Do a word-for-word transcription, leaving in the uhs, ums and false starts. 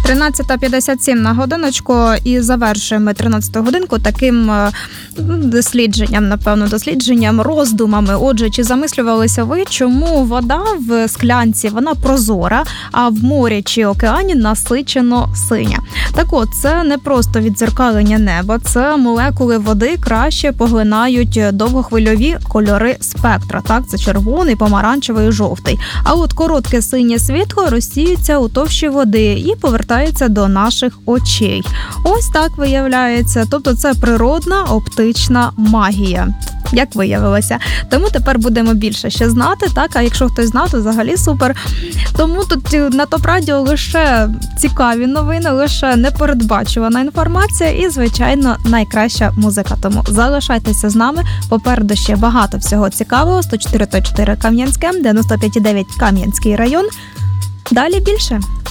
тринадцята п'ятдесят сім на годиночку, і завершуємо тринадцяту годинку таким дослідженням, напевно, дослідженням, роздумами. Отже, чи замислювалися ви, чому вода в склянці, вона прозора, а в морі чи океані насичено синя? Так от, це не просто віддзеркалення неба, це молекули води краще поглинають довгохвильові кольори спектра. Так, це червоний, помаранчевий, жовтий. А от коротке синє світло розсіюється у товщі води і повертається до наших очей. Ось так виявляється. Тобто це природна оптична магія, як виявилося. Тому тепер будемо більше ще знати, так? А якщо хтось знав, то взагалі супер. Тому тут на ТОП Радіо лише цікаві новини, лише непередбачувана інформація і, звичайно, найкраща музика. Тому залишайтеся з нами. Попереду ще багато всього цікавого. сто чотири точка чотири Кам'янське, дев'яносто п'ять і дев'ять Кам'янський район. Далі більше.